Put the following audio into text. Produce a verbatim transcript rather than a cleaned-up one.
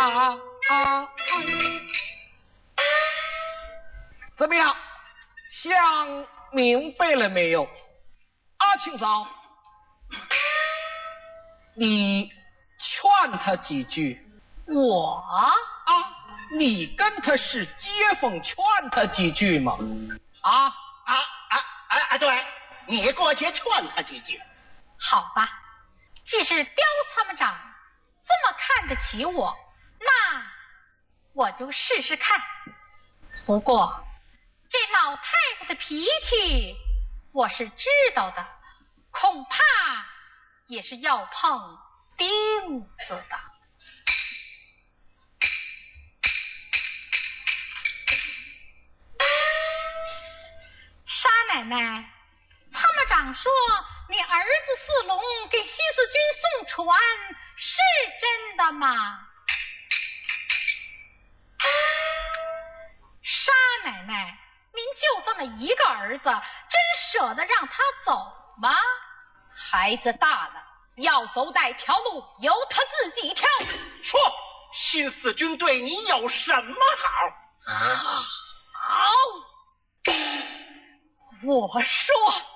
啊啊！怎么样？想明白了没有？阿清嫂，你劝他几句。 我啊，你跟他是接风，劝他几句嘛。啊啊啊啊啊！对，你过去劝他几句。 好吧，既是刁参谋长这么看得起我，那我就试试看。不过这老太太的脾气我是知道的，恐怕也是要碰钉子的。沙奶奶，参谋长说你儿子四龙给西四军送船，是真的吗？沙奶奶，您就这么一个儿子，真舍得让他走吗？ 孩子大了，要走哪条路由他自己挑。 说，新四军对你有什么好？ 好，我说